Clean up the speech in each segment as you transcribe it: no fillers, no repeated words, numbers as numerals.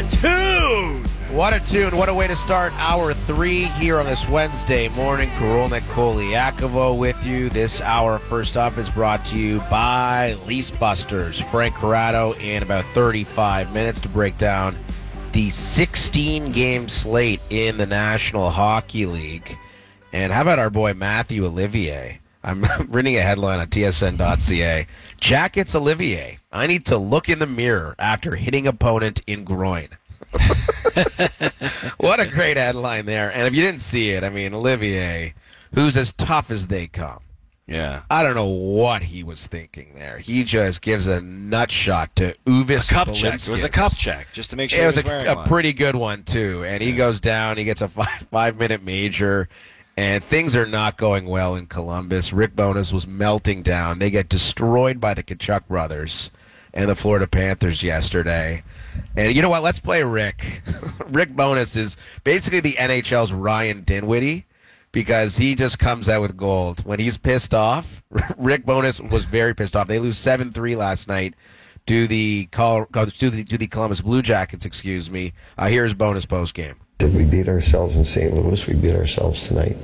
a tune! What a tune. What a way to start hour 3 here on this Wednesday morning. Karolnik Koliakovo with you. This hour, first up, is brought to you by Lease Busters. Frank Corrado in about 35 minutes to break down the 16-game slate in the National Hockey League. And how about our boy Matthew Olivier? I'm reading a headline on tsn.ca. Jackets Olivier. I need to look in the mirror after hitting opponent in groin. What a great headline there. And if you didn't see it, I mean, Olivier, who's as tough as they come. Yeah. I don't know what he was thinking there. He just gives a nut shot to Uvis A cup check. Balinskis. It was a cup check, just to make sure It was wearing a one. pretty good one, too. And he goes down. He gets a five-minute major. And things are not going well in Columbus. Rick Bowness was melting down. They get destroyed by the Tkachuk brothers and the Florida Panthers yesterday. And you know what? Let's play Rick. Rick Bowness is basically the NHL's Ryan Dinwiddie because he just comes out with gold. When he's pissed off, Rick Bowness was very pissed off. They lose 7-3 last night to the Columbus Blue Jackets, excuse me. Here's Bowness postgame. Did we beat ourselves in St. Louis? We beat ourselves tonight.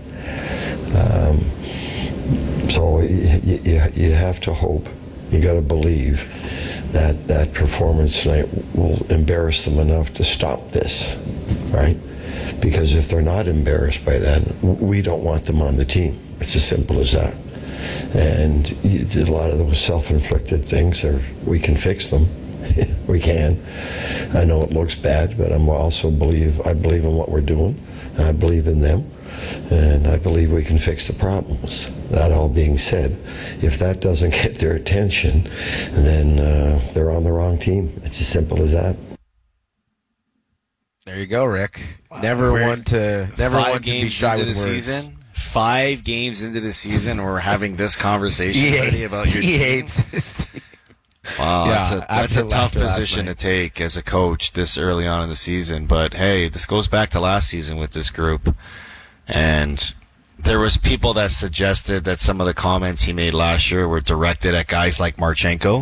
So you have to hope, you got to believe that performance tonight will embarrass them enough to stop this, right? Because if they're not embarrassed by that, we don't want them on the team. It's as simple as that. And a lot of those self-inflicted things, we can fix them. We can. I know it looks bad, but I believe in what we're doing, and I believe in them, and I believe we can fix the problems. That all being said, if that doesn't get their attention, then they're on the wrong team. It's as simple as that. There you go, Rick. Wow. Never want to be shy with words. Season, 5 games into the season, we're having this conversation already about your he team. hates this team. Wow, Yeah, that's a tough position to take as a coach this early on in the season. But hey, this goes back to last season with this group. And there was people that suggested that some of the comments he made last year were directed at guys like Marchenko.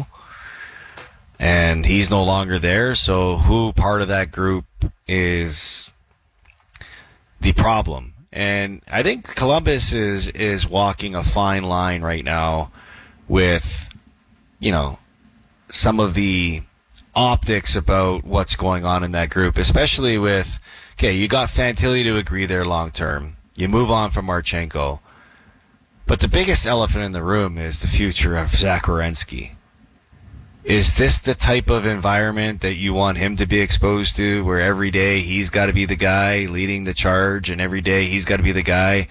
And he's no longer there, so who part of that group is the problem? And I think Columbus is walking a fine line right now with, some of the optics about what's going on in that group, especially with, you got Fantilli to agree there long term. You move on from Marchenko. But the biggest elephant in the room is the future of Zach Werenski. Is this the type of environment that you want him to be exposed to, where every day he's got to be the guy leading the charge, and every day he's got to be the guy,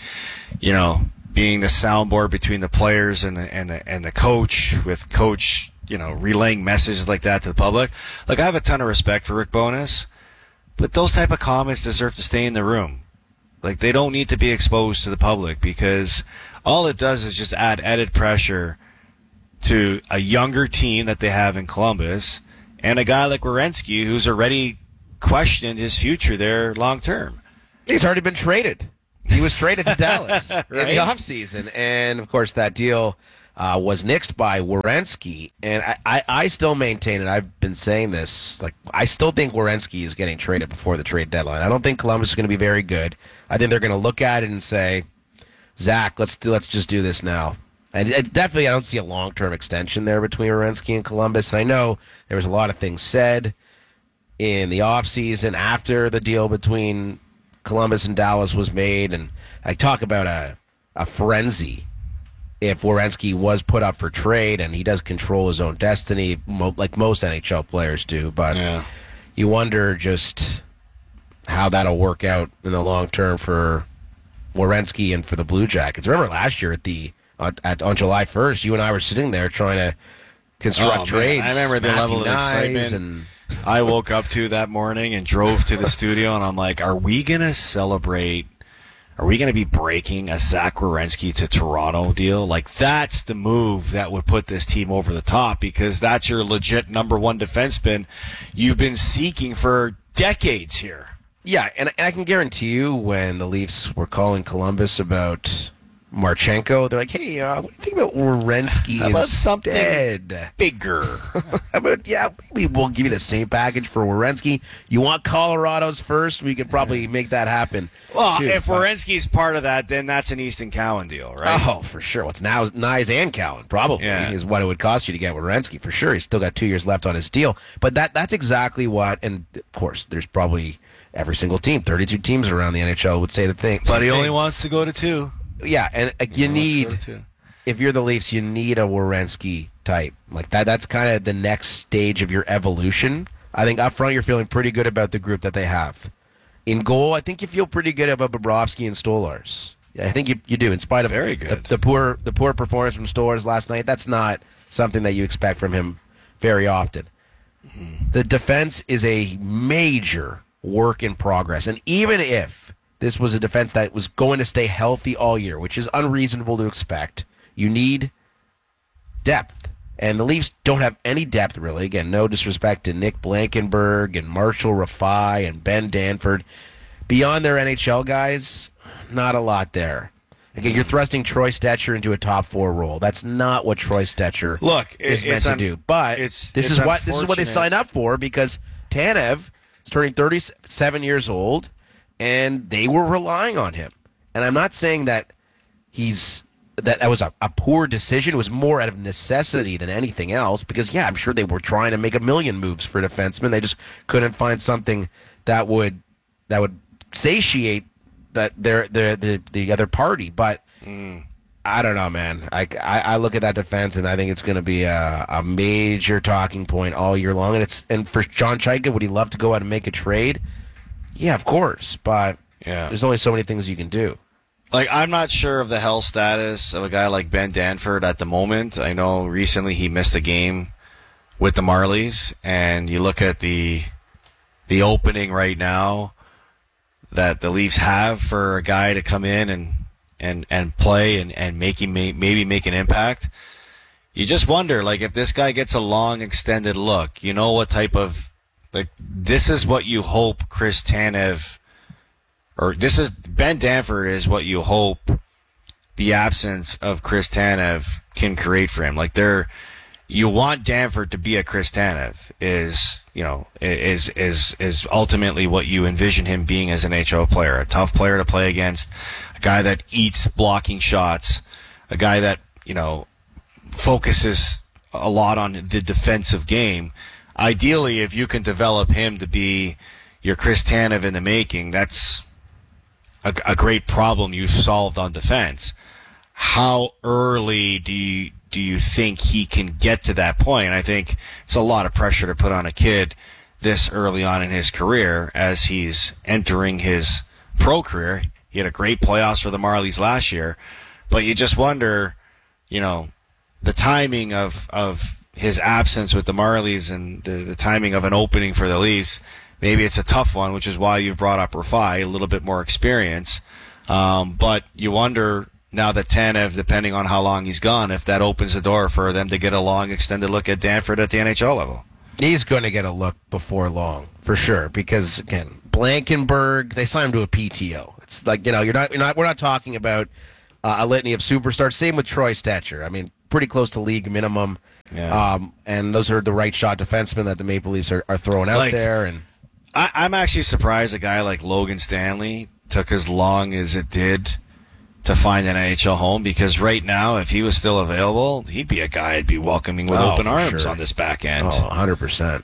being the soundboard between the players and the coach, with coach, relaying messages like that to the public? Like, I have a ton of respect for Rick Bowness, but those type of comments deserve to stay in the room. Like, they don't need to be exposed to the public, because all it does is just add added pressure to a younger team that they have in Columbus, and a guy like Werenski who's already questioned his future there long term. He's already been traded. He was traded to Dallas Right? in the offseason. And, of course, that deal was nixed by Werenski. And I still maintain, and I've been saying this, I still think Werenski is getting traded before the trade deadline. I don't think Columbus is going to be very good. I think they're going to look at it and say, Zach, let's just do this now. And definitely, I don't see a long-term extension there between Werenski and Columbus. And I know there was a lot of things said in the offseason after the deal between Columbus and Dallas was made. And I talk about a frenzy if Werenski was put up for trade, and he does control his own destiny, like most NHL players do. But you wonder just how that'll work out in the long term for Werenski and for the Blue Jackets. Remember last year on July 1st, you and I were sitting there trying to construct trades. I remember the level of excitement I woke up to that morning and drove to the studio, and I'm like, are we going to celebrate? Are we going to be breaking a Zach Werenski to Toronto deal? Like, that's the move that would put this team over the top, because that's your legit number one defenseman you've been seeking for decades here. Yeah, and I can guarantee you when the Leafs were calling Columbus about Marchenko. They're like, hey, what do you think about Werenski How about instead? Bigger. How about, maybe we'll give you the same package for Werenski. You want Colorado's first? We could probably make that happen. Well, too. if Werenski's part of that, then that's an Easton Cowan deal, right? Oh, for sure. What's now Nyes and Cowan probably is what it would cost you to get Werenski for sure. He's still got 2 years left on his deal. But that's exactly what, and of course, there's probably every single team, 32 teams around the NHL would say the thing. But he only wants to go to 2. Yeah, and you need, if you're the Leafs, you need a Werenski type. Like that's kind of the next stage of your evolution. I think up front you're feeling pretty good about the group that they have. In goal, I think you feel pretty good about Bobrovsky and Stolarz. Yeah, I think you do, in spite of very good. The poor performance from Stolarz last night. That's not something that you expect from him very often. The defense is a major work in progress, and even if this was a defense that was going to stay healthy all year, which is unreasonable to expect, you need depth. And the Leafs don't have any depth, really. Again, no disrespect to Nick Blankenburg and Marshall Rafai and Ben Danford. Beyond their NHL guys, not a lot there. Again, you're thrusting Troy Stetcher into a top 4 role. That's not what Troy Stetcher is meant to do. But this is what they signed up for, because Tanev is turning 37 years old, and they were relying on him. And I'm not saying that that was a poor decision. It was more out of necessity than anything else, because, I'm sure they were trying to make a million moves for defensemen. They just couldn't find something that would satiate the other party. But I don't know, man. I look at that defense, and I think it's going to be a major talking point all year long. And for John Chaika, would he love to go out and make a trade? Yeah, of course. But there's only so many things you can do. Like, I'm not sure of the health status of a guy like Ben Danford at the moment. I know recently he missed a game with the Marlies, and you look at the opening right now that the Leafs have for a guy to come in and play and maybe make an impact. You just wonder, like, if this guy gets a long, extended look, you know what type of, like, this is what you hope Chris Tanev, or Ben Danford is what you hope the absence of Chris Tanev can create for him. Like, you want Danford to be a Chris Tanev is ultimately what you envision him being as an NHL player. A tough player to play against, a guy that eats blocking shots, a guy that, focuses a lot on the defensive game. Ideally, if you can develop him to be your Chris Tanev in the making, that's a great problem you've solved on defense. How early do you think he can get to that point? And I think it's a lot of pressure to put on a kid this early on in his career as he's entering his pro career. He had a great playoffs for the Marlies last year, but you just wonder, the timing of his absence with the Marlies and the timing of an opening for the Leafs. Maybe it's a tough one, which is why you've brought up Rafai, a little bit more experience. But you wonder now that Tanev, depending on how long he's gone, if that opens the door for them to get a long, extended look at Danford at the NHL level. He's going to get a look before long, for sure, because, again, Blankenburg, they signed him to a PTO. It's like, we're not talking about a litany of superstars. Same with Troy Stetcher. I mean, pretty close to league minimum. Yeah. And those are the right shot defensemen that the Maple Leafs are throwing out there. And I'm actually surprised a guy like Logan Stanley took as long as it did to find an NHL home, because right now, if he was still available, he'd be a guy I'd be welcoming with open arms on this back end. 100%.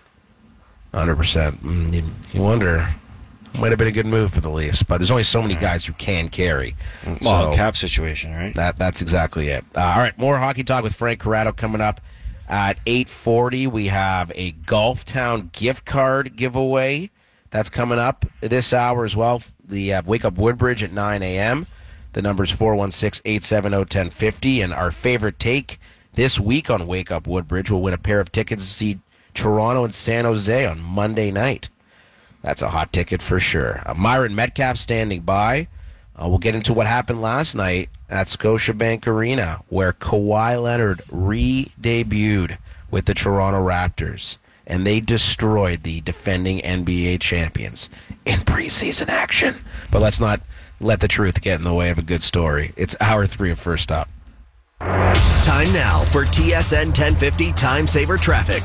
100%. You wonder, it might have been a good move for the Leafs, but there's only so many guys who can carry. Well, cap situation, right? That's exactly it. All right, more hockey talk with Frank Corrado coming up at 8:40. We have a Golf Town gift card giveaway. That's coming up this hour as well. The Wake Up Woodbridge at 9 a.m. The number's 416-870-1050. And our favorite take this week on Wake Up Woodbridge will win a pair of tickets to see Toronto and San Jose on Monday night. That's a hot ticket for sure. Myron Metcalf standing by. We'll get into what happened last night at Scotiabank Arena, where Kawhi Leonard re-debuted with the Toronto Raptors, and they destroyed the defending NBA champions in preseason action. But let's not let the truth get in the way of a good story. It's hour 3 of First Up. Time now for TSN 1050 Time Saver Traffic.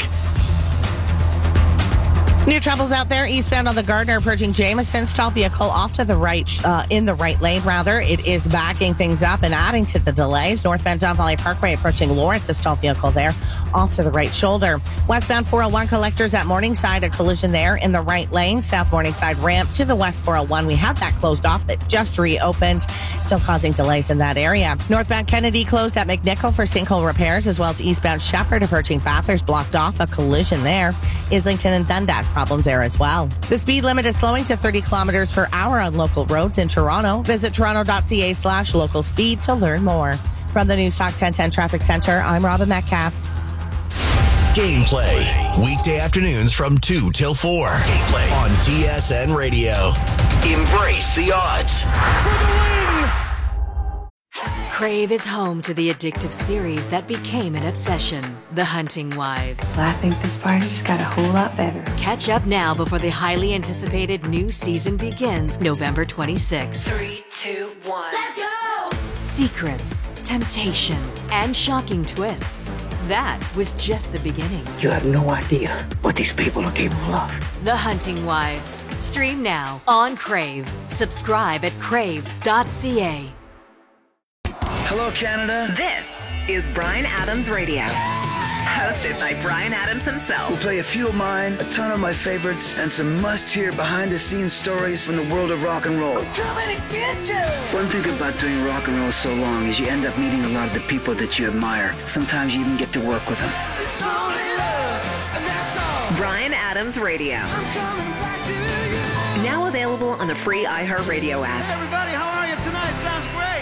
New troubles out there eastbound on the Gardner approaching Jameson. Stop vehicle off to the right, in the right lane, rather. It is backing things up and adding to the delays. Northbound Don Valley Parkway approaching Lawrence, a stalled vehicle there off to the right shoulder. Westbound 401 collectors at Morningside, a collision there in the right lane. South Morningside ramp to the west 401. We had that closed off that just reopened, still causing delays in that area. Northbound Kennedy closed at McNichol for sinkhole repairs, as well as eastbound Shepherd approaching Bathurst blocked off, a collision there. Islington and Dundas problems there as well. The speed limit is slowing to 30 kilometers per hour on local roads in Toronto. Visit toronto.ca/local speed to learn more. From the News Talk 1010 Traffic Center, I'm Robin Metcalf. Gameplay. Weekday afternoons from 2 till 4. Gameplay on TSN Radio. Embrace the odds. For the win! Crave is home to the addictive series that became an obsession, The Hunting Wives. I think this party just got a whole lot better. Catch up now before the highly anticipated new season begins November 26th. 3, 2, 1. Let's go! Secrets, temptation, and shocking twists. That was just the beginning. You have no idea what these people are capable of. The Hunting Wives. Stream now on Crave. Subscribe at crave.ca. Hello, Canada. This is Bryan Adams Radio, hosted by Bryan Adams himself. We'll play a few of mine, a ton of my favorites, and some must-hear behind-the-scenes stories from the world of rock and roll. We're coming to get you! One thing about doing rock and roll so long is you end up meeting a lot of the people that you admire. Sometimes you even get to work with them. It's only love, and that's all. Bryan Adams Radio. I'm coming back to you. Now available on the free iHeartRadio app. Hey, everybody, how are you tonight? Sounds great.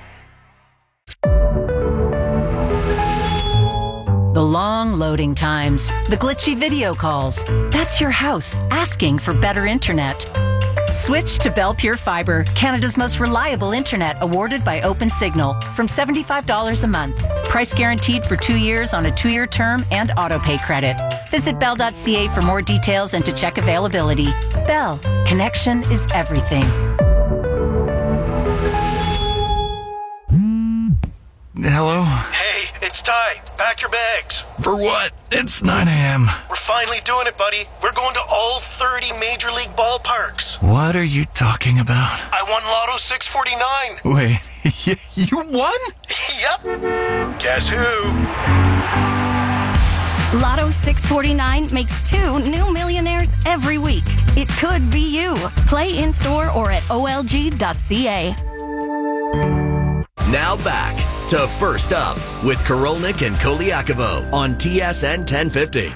The long loading times, the glitchy video calls. That's your house asking for better internet. Switch to Bell Pure Fiber, Canada's most reliable internet, awarded by OpenSignal, from $75 a month. Price guaranteed for 2 years on a 2-year term and auto-pay credit. Visit bell.ca for more details and to check availability. Bell, connection is everything. Hello? Hey, it's Ty. Pack your bags. For what? It's 9 a.m. We're finally doing it, buddy. We're going to all 30 Major League ballparks. What are you talking about? I won Lotto 649. Wait, you won? Yep. Guess who? Lotto 649 makes 2 new millionaires every week. It could be you. Play in-store or at olg.ca. Now back to First Up with Korolnik and Koliakovo on TSN 1050.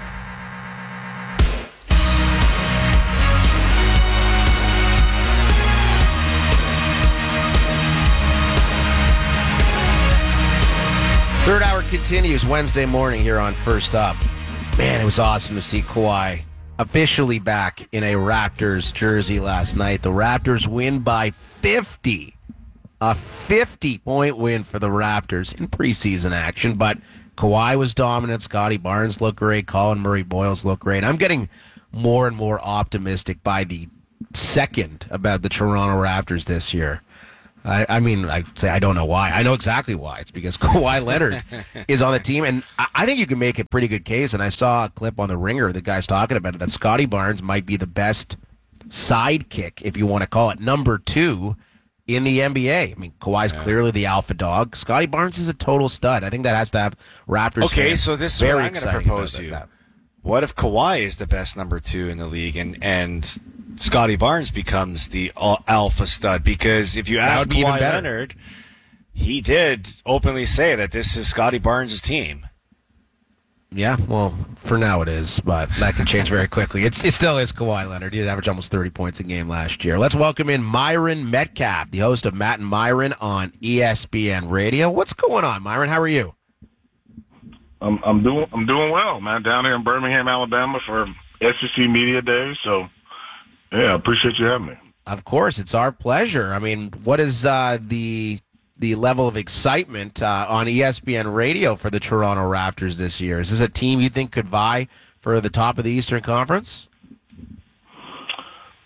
Third hour continues Wednesday morning here on First Up. Man, it was awesome to see Kawhi officially back in a Raptors jersey last night. The Raptors win by 50. A 50-point win for the Raptors in preseason action, but Kawhi was dominant. Scotty Barnes looked great. Colin Murray-Boyles looked great. I'm getting more and more optimistic by the second about the Toronto Raptors this year. I mean, I say I don't know why. I know exactly why. It's because Kawhi Leonard is on the team, and I think you can make a pretty good case. And I saw a clip on The Ringer, the guy's talking about it, that Scotty Barnes might be the best sidekick, if you want to call it, number 2 in the NBA. I mean, Kawhi's clearly the alpha dog. Scotty Barnes is a total stud. I think that has to have Raptors. Okay, so this is what I'm going to propose to you. What if Kawhi is the best number 2 in the league, and Scotty Barnes becomes the alpha stud? Because if you ask Kawhi Leonard, he did openly say that this is Scotty Barnes' team. Yeah, well, for now it is, but that can change very quickly. It still is Kawhi Leonard. He did average almost 30 points a game last year. Let's welcome in Myron Metcalf, the host of Matt and Myron on ESPN Radio. What's going on, Myron? How are you? I'm doing well, man. Down here in Birmingham, Alabama for SEC Media Day. So, yeah, I appreciate you having me. Of course, it's our pleasure. I mean, what is the level of excitement on ESPN Radio for the Toronto Raptors this year? Is this a team you think could vie for the top of the Eastern Conference?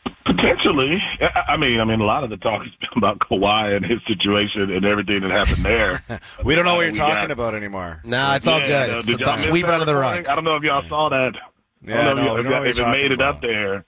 Potentially. I mean, a lot of the talk has been about Kawhi and his situation and everything that happened there. We don't know what you're talking about anymore. No, it's all good. Did y'all miss sweep it that under the recording? rug. I don't know if y'all saw that. Yeah, no, if it made it up there.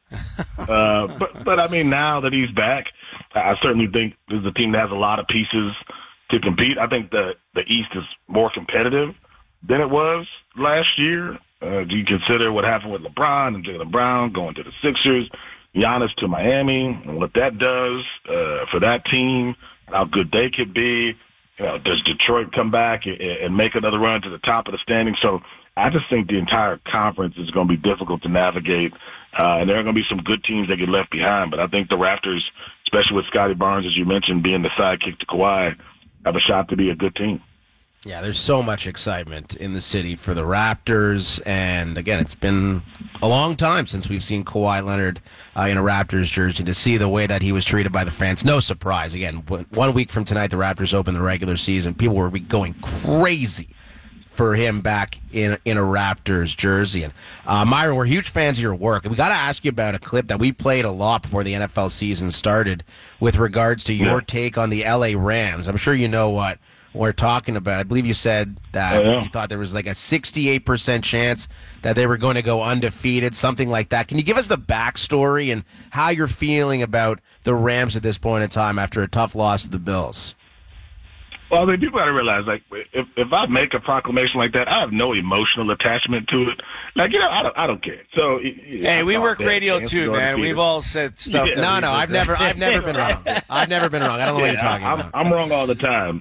But I mean, now that he's back, I certainly think this is a team that has a lot of pieces to compete. I think the East is more competitive than it was last year. Do you consider what happened with LeBron and Jaylen Brown going to the Sixers, Giannis to Miami, and what that does for that team, and how good they could be? Does Detroit come back and make another run to the top of the standings? So I just think the entire conference is going to be difficult to navigate, and there are going to be some good teams that get left behind. But I think the Raptors, especially with Scotty Barnes, as you mentioned, being the sidekick to Kawhi, have a shot to be a good team. Yeah, there's so much excitement in the city for the Raptors, and again, it's been a long time since we've seen Kawhi Leonard in a Raptors jersey. To see the way that he was treated by the fans, no surprise. Again, 1 week from tonight, the Raptors open the regular season. People were going crazy for him back in a Raptors jersey. And Myron, we're huge fans of your work. And we got to ask you about a clip that we played a lot before the NFL season started with regards to your take on the LA Rams. I'm sure you know what we're talking about. I believe you said that you thought there was like a 68% chance that they were going to go undefeated, something like that. Can you give us the backstory and how you're feeling about the Rams at this point in time after a tough loss to the Bills? Well, they do got to realize, like, if I make a proclamation like that, I have no emotional attachment to it. Like, I don't care. So, hey, we work radio too, man. We've all said stuff. Yeah. No, I've never been wrong. I've never been wrong. I don't know what you're talking about. I'm wrong all the time.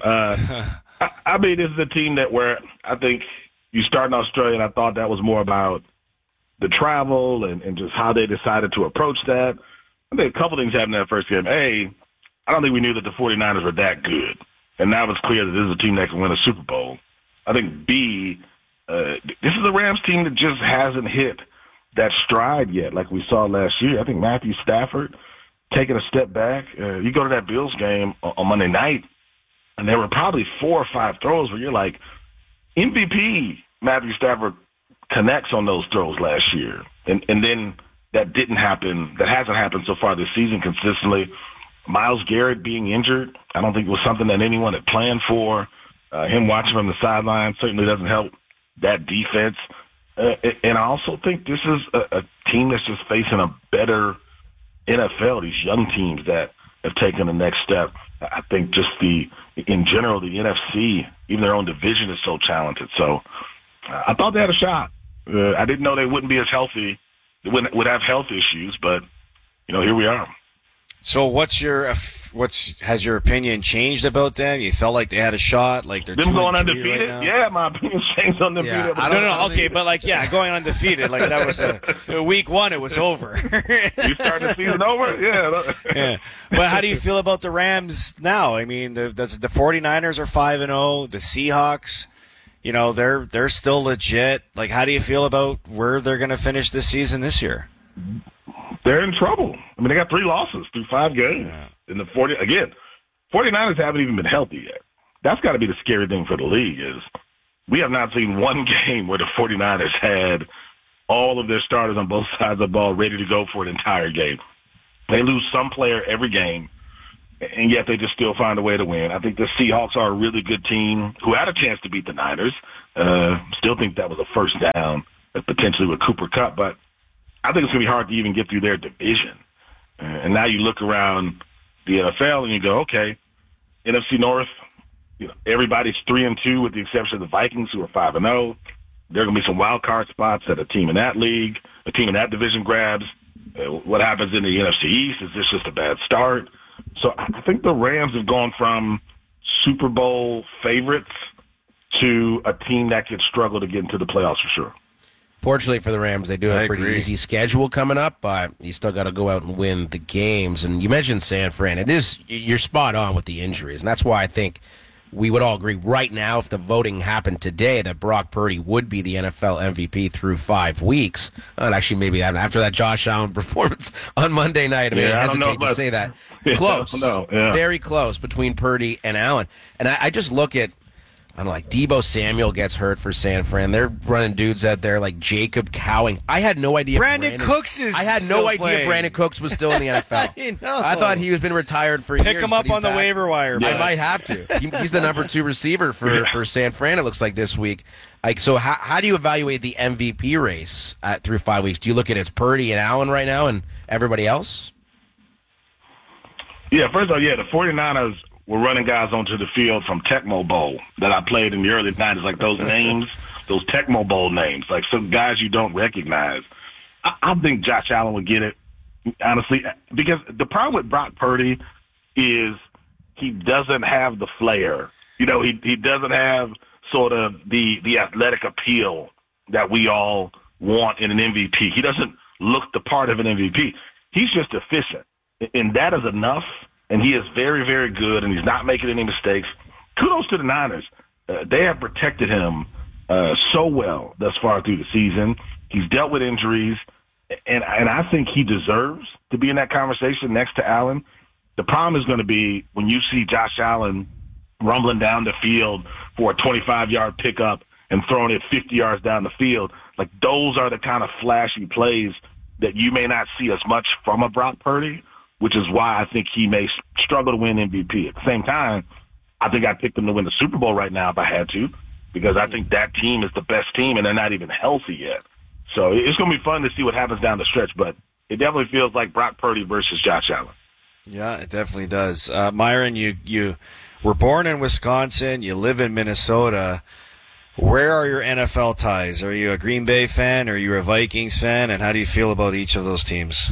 I mean, this is a team that where I think you start in Australia, and I thought that was more about the travel and just how they decided to approach that. I think a couple things happened in that first game. A, I don't think we knew that the 49ers were that good. And now it's clear that this is a team that can win a Super Bowl. I think, B, this is a Rams team that just hasn't hit that stride yet like we saw last year. I think Matthew Stafford taking a step back. You go to that Bills game on Monday night, and there were probably 4 or 5 throws where you're like, MVP Matthew Stafford connects on those throws last year. And then that didn't happen. That hasn't happened so far this season consistently. Myles Garrett being injured, I don't think it was something that anyone had planned for. Him watching from the sideline certainly doesn't help that defense. And I also think this is a team that's just facing a better NFL, these young teams that have taken the next step. I think just in general, the NFC, even their own division is so talented. So I thought they had a shot. I didn't know they wouldn't be as healthy, would have health issues, but, here we are. So has your opinion changed about them? You felt like they had a shot, like they're them 2-3 going undefeated? Right now? Yeah, my opinion's changed on undefeated. Yeah, no, okay, but going undefeated, like that was week 1, it was over. You start the season over? Yeah. But how do you feel about the Rams now? I mean, the 49ers are 5-0. The Seahawks, they're still legit. Like, how do you feel about where they're going to finish this season this year? They're in trouble. I mean, they got 3 losses through 5 games. Yeah. In the 49ers haven't even been healthy yet. That's got to be the scary thing for the league is we have not seen one game where the 49ers had all of their starters on both sides of the ball ready to go for an entire game. They lose some player every game, and yet they just still find a way to win. I think the Seahawks are a really good team who had a chance to beat the Niners. Still think that was a first down, potentially with Cooper Kupp, but I think it's going to be hard to even get through their division. And now you look around the NFL and you go, okay, NFC North, everybody's 3-2 with the exception of the Vikings who are 5-0. There are going to be some wild card spots that a team in that league, a team in that division grabs. What happens in the NFC East? Is this just a bad start? So I think the Rams have gone from Super Bowl favorites to a team that could struggle to get into the playoffs for sure. Fortunately for the Rams, they do have a pretty easy schedule coming up, but you still got to go out and win the games. And you mentioned San Fran. You're spot on with the injuries, and that's why I think we would all agree right now, if the voting happened today, that Brock Purdy would be the NFL MVP through 5 weeks. And actually, maybe after that Josh Allen performance on Monday night. I hesitate to say that. Close. Very close between Purdy and Allen. And I just look at I don't know, like Deebo Samuel gets hurt for San Fran. They're running dudes out there like Jacob Cowing. I had no idea. Brandon Cooks is I had still no idea playing. Brandon Cooks was still in the NFL. I know. I thought he was been retired for years. Pick him but up he's on the back. waiver wire. I bud. might have to. He's the number 2 receiver for San Fran, it looks like, this week. Like, so how do you evaluate the MVP race through 5 weeks? Do you look at it's Purdy and Allen right now and everybody else? Yeah, first of all, the 49ers were running guys onto the field from Tecmo Bowl that I played in the early 90s, like those names, those Tecmo Bowl names, like some guys you don't recognize. I think Josh Allen would get it, honestly, because the problem with Brock Purdy is he doesn't have the flair. You know, he doesn't have sort of the athletic appeal that we all want in an MVP. He doesn't look the part of an MVP. He's just efficient, and that is enough. And he is very, very good, and he's not making any mistakes. Kudos to the Niners. They have protected him so well thus far through the season. He's dealt with injuries, and I think he deserves to be in that conversation next to Allen. The problem is going to be when you see Josh Allen rumbling down the field for a 25-yard pickup and throwing it 50 yards down the field. Like, those are the kind of flashy plays that you may not see as much from a Brock Purdy, which is why I think he may struggle to win MVP. At the same time, I think I'd pick them to win the Super Bowl right now if I had to, because I think that team is the best team, and they're not even healthy yet. So it's going to be fun to see what happens down the stretch, but it definitely feels like Brock Purdy versus Josh Allen. Yeah, it definitely does. Myron, you were born in Wisconsin. You live in Minnesota. Where are your NFL ties? Are you a Green Bay fan? Are you a Vikings fan? And how do you feel about each of those teams?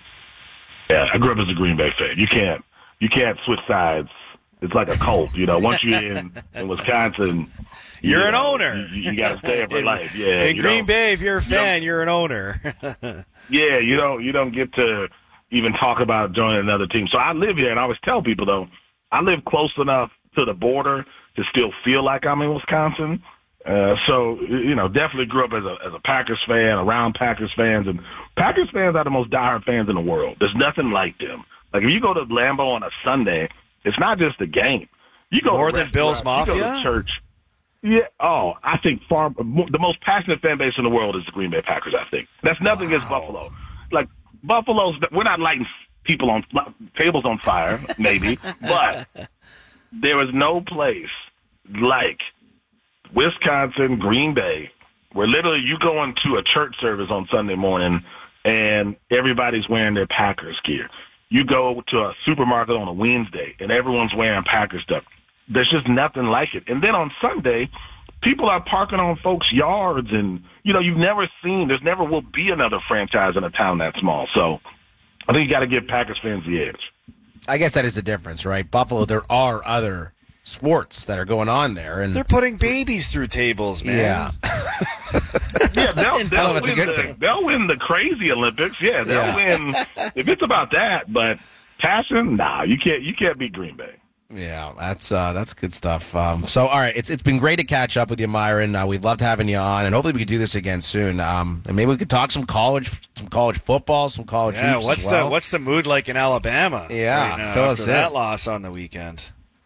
Yeah, I grew up as a Green Bay fan. You can't switch sides. It's like a cult, you know. Once you're in Wisconsin, you're an owner. You got to stay there for life. Yeah. In Green Bay, if you're a fan, you're an owner. Yeah, you don't get to even talk about joining another team. So I live here, and I always tell people though, I live close enough to the border to still feel like I'm in Wisconsin. So, you know, definitely grew up as a Packers fan, around Packers fans, and Packers fans are the most diehard fans in the world. There's nothing like them. Like, if you go to Lambeau on a Sunday, it's not just a game. You go more to than Bills Mafia? You go to church. Yeah. Oh, I think the most passionate fan base in the world is the Green Bay Packers, I think. That's nothing against Buffalo. Like, Buffalo's, we're not lighting tables on fire, maybe, but there is no place like Wisconsin, Green Bay, where literally you go into a church service on Sunday morning and everybody's wearing their Packers gear. You go to a supermarket on a Wednesday and everyone's wearing Packers stuff. There's just nothing like it. And then on Sunday, people are parking on folks' yards, and, you know, there never will be another franchise in a town that small. So I think you got to give Packers fans the edge. I guess that is the difference, right? Buffalo, there are other sports that are going on there, and they're putting babies through tables, man. Yeah. Yeah, they'll win the crazy Olympics. Yeah, they'll win if it's about that. But passion, nah, you can't beat Green Bay. Yeah, that's good stuff. So, all right, it's been great to catch up with you, Myron. We've loved having you on, and hopefully we can do this again soon. And maybe we could talk some college football, some college hoops as well. What's the mood like in Alabama? Yeah, right now, fill after us that in. loss on the weekend.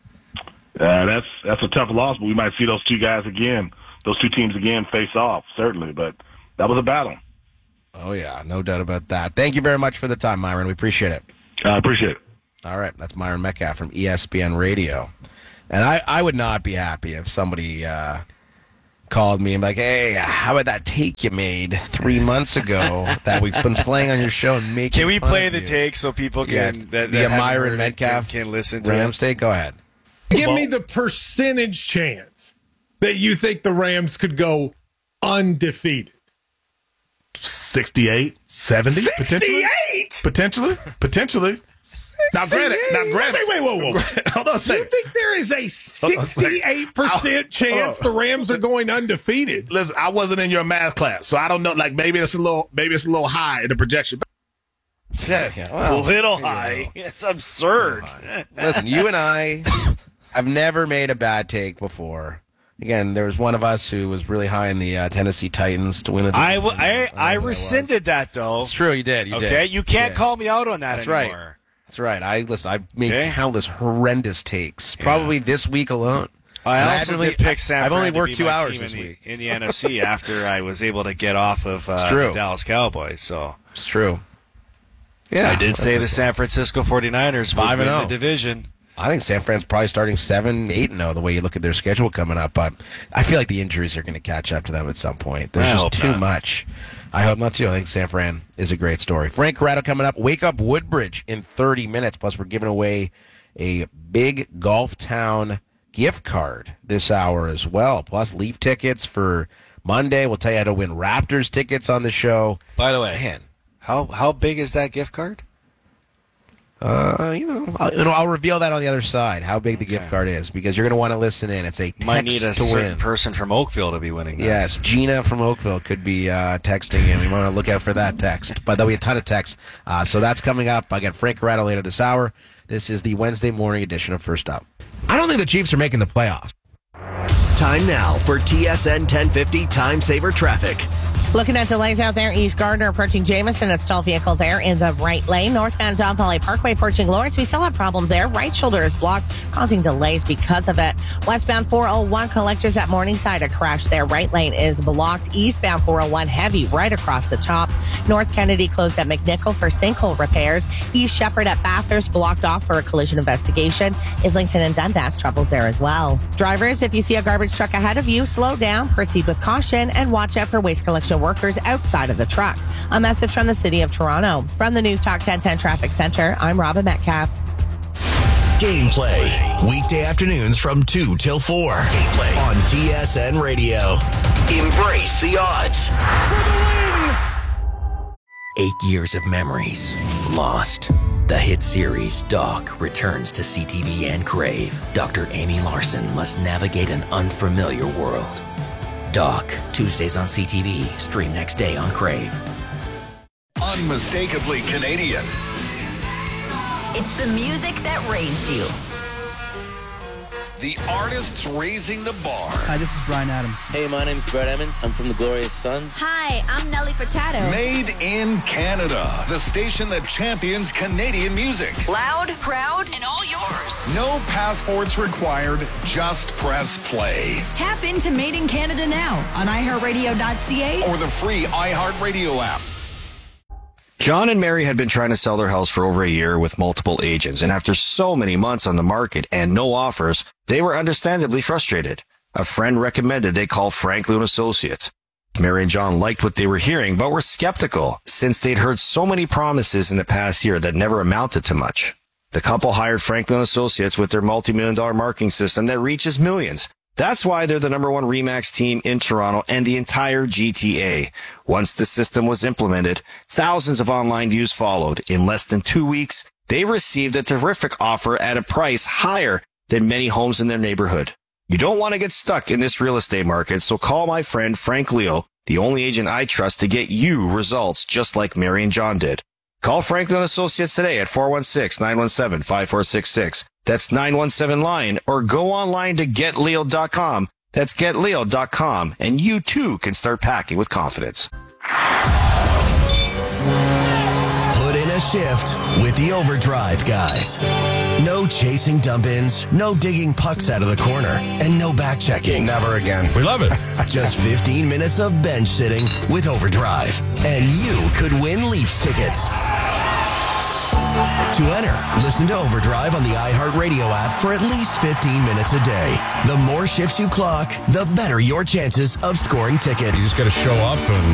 That's a tough loss, but we might see those two teams again face off, certainly. But that was a battle. Oh, yeah, no doubt about that. Thank you very much for the time, Myron. We appreciate it. I appreciate it. All right, that's Myron Metcalf from ESPN Radio. And I would not be happy if somebody called me and be like, hey, how about that take you made 3 months ago that we've been playing on your show and making Can we fun play of the you? take so people can the Myron Metcalf can listen to Rams it? take? Go ahead. Give me the percentage chance that you think the Rams could go undefeated. 68, 70, 68? Potentially. Now, granted. Wait, whoa. Hold on a second. You think there is a 68% chance the Rams are going undefeated? Listen, I wasn't in your math class, so I don't know. Like, maybe it's a little high in the projection. A little high. It's absurd. Listen, you and I have never made a bad take before. Again, there was one of us who was really high in the Tennessee Titans to win the division. I rescinded that, though. It's true, you did. Okay, you can't call me out on that That's anymore. Right. That's right. I've made countless horrendous takes, probably this week alone. I also did pick San I've Fran only to worked be 2 my hours team this in week. in the NFC after I was able to get off of true. the Dallas Cowboys. So It's true. Yeah, I did say the San Francisco 49ers would win the 5-0. division. I think San Fran's probably starting 7-8-0 the way you look at their schedule coming up. But I feel like the injuries are going to catch up to them at some point. There's I just hope too not. much. I hope not too. I think San Fran is a great story. Frank Corrado coming up. Wake Up Woodbridge in 30 minutes. Plus, we're giving away a big Golf Town gift card this hour as well. Plus, Leaf tickets for Monday. We'll tell you how to win Raptors tickets on the show. By the way, Man. how big is that gift card? I'll reveal that on the other side, how big the gift card is, because you're going to want to listen in. It's a text Might need a to certain win. person from Oakville to be winning that. Yes, Gina from Oakville could be texting in. We want to look out for that text. But there'll be a ton of texts. So that's coming up. I got Frank Corrado later this hour. This is the Wednesday morning edition of First Up. I don't think the Chiefs are making the playoffs. Time now for TSN 1050 Time Saver Traffic. Looking at delays out there, East Gardner approaching Jameson, a stalled vehicle there in the right lane. Northbound Don Valley Parkway approaching Lawrence. We still have problems there. Right shoulder is blocked, causing delays because of it. Westbound 401 collectors at Morningside, a crash there. Right lane is blocked. Eastbound 401 heavy right across the top. North Kennedy closed at McNichol for sinkhole repairs. East Shepherd at Bathurst blocked off for a collision investigation. Islington and Dundas troubles there as well. Drivers, if you see a garbage truck ahead of you, slow down, proceed with caution, and watch out for waste collection workers outside of the truck. A message from the City of Toronto. From the News Talk 1010 Traffic Center, I'm Robin Metcalf. Gameplay. Weekday afternoons from 2 till 4. Gameplay on TSN Radio. Embrace the odds. For the win! 8 years of memories lost. The hit series Doc returns to CTV and Crave. Dr. Amy Larson must navigate an unfamiliar world. Doc, Tuesdays on CTV, stream next day on Crave. Unmistakably Canadian. It's the music that raised you. The artists raising the bar. Hi, this is Brian Adams. Hey, my name's Brett Emmons. I'm from the Glorious Sons. Hi, I'm Nelly Furtado. Made in Canada. The station that champions Canadian music. Loud, proud, and all yours. No passports required. Just press play. Tap into Made in Canada now on iHeartRadio.ca or the free iHeartRadio app. John and Mary had been trying to sell their house for over a year with multiple agents, and after so many months on the market and no offers, they were understandably frustrated. A friend recommended they call Franklin Associates. Mary and John liked what they were hearing, but were skeptical since they'd heard so many promises in the past year that never amounted to much. The couple hired Franklin Associates with their multi-million-dollar marketing system that reaches millions. That's why they're the number one RE/MAX team in Toronto and the entire GTA. Once the system was implemented, thousands of online views followed. In less than 2 weeks, they received a terrific offer at a price higher than many homes in their neighborhood. You don't want to get stuck in this real estate market, so call my friend Frank Leo, the only agent I trust to get you results just like Mary and John did. Call Franklin Associates today at 416-917-5466. That's 917-LINE, or go online to getleo.com. That's getleo.com, and you too can start packing with confidence. Put in a shift with the Overdrive guys. No chasing dump-ins, no digging pucks out of the corner, and no back-checking. Never again. We love it. Just 15 minutes of bench sitting with Overdrive, and you could win Leafs tickets. To enter, listen to Overdrive on the iHeartRadio app for at least 15 minutes a day. The more shifts you clock, the better your chances of scoring tickets. You just got to show up and